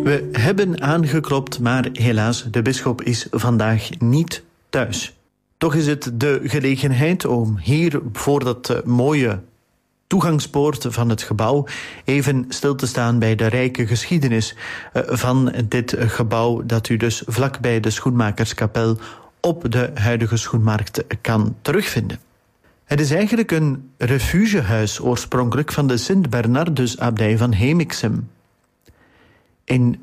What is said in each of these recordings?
We hebben aangeklopt, maar helaas, de bisschop is vandaag niet thuis. Toch is het de gelegenheid om hier voor dat mooie toegangspoort van het gebouw even stil te staan bij de rijke geschiedenis van dit gebouw dat u dus vlakbij de Schoenmakerskapel op de huidige Schoenmarkt kan terugvinden. Het is eigenlijk een refugehuis oorspronkelijk van de Sint-Bernardus-abdij van Hemiksem. In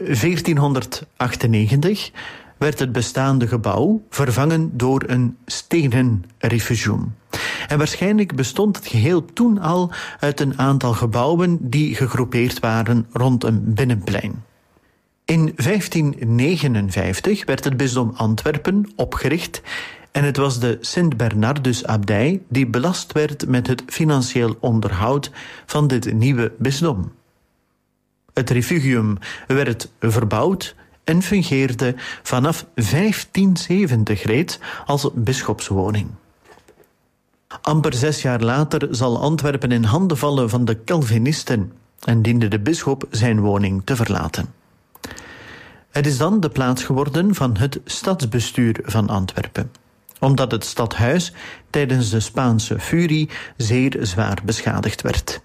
1498 werd het bestaande gebouw vervangen door een stenen refugium. En waarschijnlijk bestond het geheel toen al uit een aantal gebouwen die gegroepeerd waren rond een binnenplein. In 1559 werd het bisdom Antwerpen opgericht en het was de Sint-Bernardus-abdij die belast werd met het financieel onderhoud van dit nieuwe bisdom. Het refugium werd verbouwd en fungeerde vanaf 1570 reeds als bisschopswoning. Amper 6 jaar later zal Antwerpen in handen vallen van de Calvinisten en diende de bisschop zijn woning te verlaten. Het is dan de plaats geworden van het stadsbestuur van Antwerpen, omdat het stadhuis tijdens de Spaanse furie zeer zwaar beschadigd werd.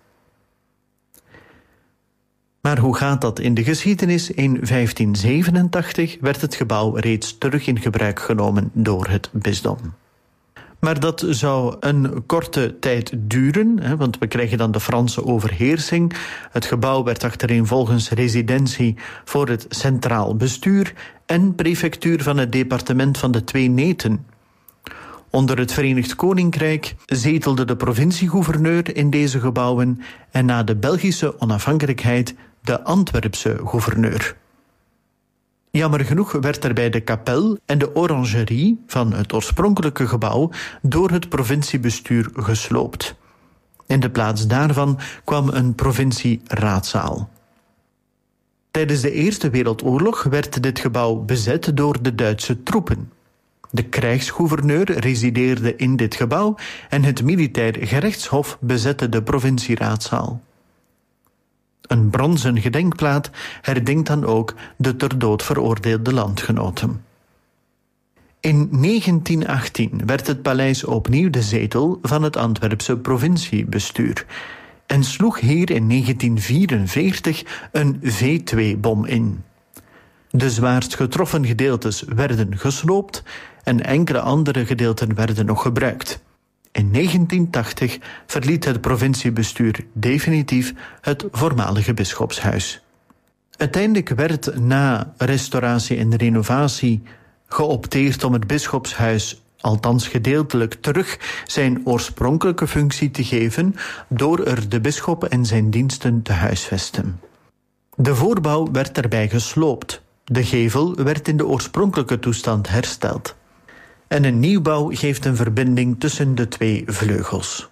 Maar hoe gaat dat in de geschiedenis? In 1587 werd het gebouw reeds terug in gebruik genomen door het bisdom. Maar dat zou een korte tijd duren, want we krijgen dan de Franse overheersing. Het gebouw werd achtereenvolgens residentie voor het centraal bestuur en prefectuur van het departement van de Twee Neten. Onder het Verenigd Koninkrijk zetelde de provinciegouverneur in deze gebouwen en na de Belgische onafhankelijkheid de Antwerpse gouverneur. Jammer genoeg werd er bij de kapel en de orangerie van het oorspronkelijke gebouw door het provinciebestuur gesloopt. In de plaats daarvan kwam een provincieraadzaal. Tijdens de Eerste Wereldoorlog werd dit gebouw bezet door de Duitse troepen. De krijgsgouverneur resideerde in dit gebouw en het militair gerechtshof bezette de provincieraadzaal. Een bronzen gedenkplaat herdenkt dan ook de ter dood veroordeelde landgenoten. In 1918 werd het paleis opnieuw de zetel van het Antwerpse provinciebestuur en sloeg hier in 1944 een V2-bom in. De zwaarst getroffen gedeeltes werden gesloopt en enkele andere gedeelten werden nog gebruikt. In 1980 verliet het provinciebestuur definitief het voormalige bisschopshuis. Uiteindelijk werd na restauratie en renovatie geopteerd om het bisschopshuis, althans gedeeltelijk, terug zijn oorspronkelijke functie te geven door er de bisschop en zijn diensten te huisvesten. De voorbouw werd daarbij gesloopt. De gevel werd in de oorspronkelijke toestand hersteld. En een nieuwbouw geeft een verbinding tussen de twee vleugels.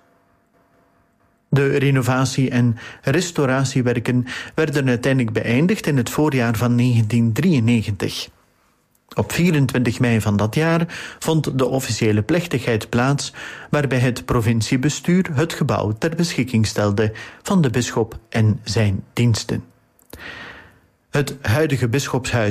De renovatie- en restauratiewerken werden uiteindelijk beëindigd in het voorjaar van 1993. Op 24 mei van dat jaar vond de officiële plechtigheid plaats waarbij het provinciebestuur het gebouw ter beschikking stelde van de bisschop en zijn diensten. Het huidige bisschopshuis